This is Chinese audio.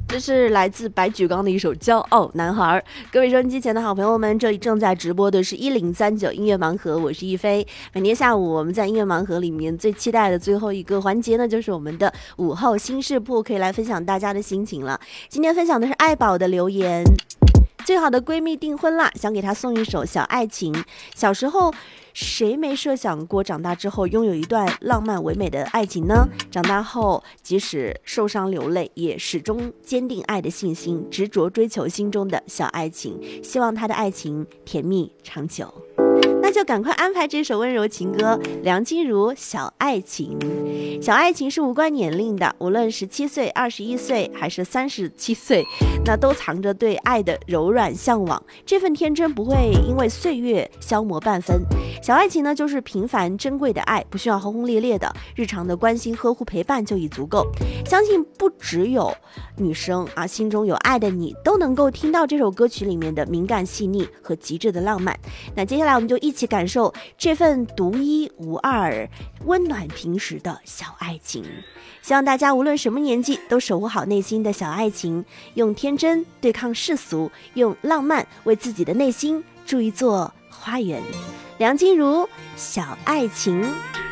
这是来自白举纲的一首《骄傲男孩》。各位收音机前的好朋友们，这里正在直播的是1039音乐盲盒，我是一飞。每天下午我们在音乐盲盒里面最期待的最后一个环节呢，就是我们的午后心事铺，可以来分享大家的心情了。今天分享的是爱宝的留言。最好的闺蜜订婚啦，想给她送一首《小爱情》。小时候谁没设想过长大之后拥有一段浪漫唯美的爱情呢？长大后即使受伤流泪，也始终坚定爱的信心，执着追求心中的小爱情，希望她的爱情甜蜜长久。那就赶快安排这首温柔情歌，梁静茹《小爱情》。小爱情是无关年龄的，无论17岁、21岁还是37岁，那都藏着对爱的柔软向往。这份天真不会因为岁月消磨半分。小爱情呢，就是平凡珍贵的爱，不需要轰轰烈烈的，日常的关心呵护陪伴就已足够。相信不只有女生啊，心中有爱的你都能够听到这首歌曲里面的敏感细腻和极致的浪漫。那接下来我们就一起感受这份独一无二、温暖平时的小爱情。希望大家无论什么年纪都守护好内心的小爱情，用天真对抗世俗，用浪漫为自己的内心筑一座花园。梁静茹《小爱情》。